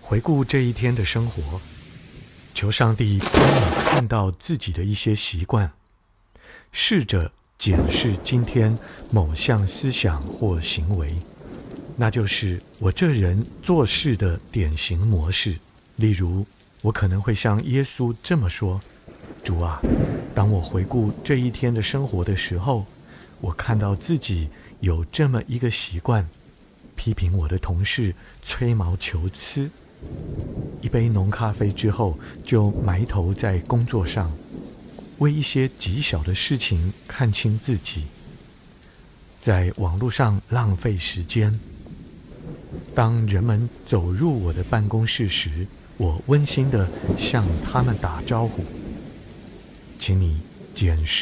回顾这一天的生活，求上帝帮你看到自己的一些习惯，试着检视今天某项思想或行为，那就是我这人做事的典型模式。例如，我可能会向耶稣这么说：主啊，当我回顾这一天的生活的时候，我看到自己有这么一个习惯，批评我的同事吹毛求疵，一杯浓咖啡之后就埋头在工作上，为一些极小的事情看清自己，在网络上浪费时间。当人们走入我的办公室时，我温馨地向他们打招呼，请你检视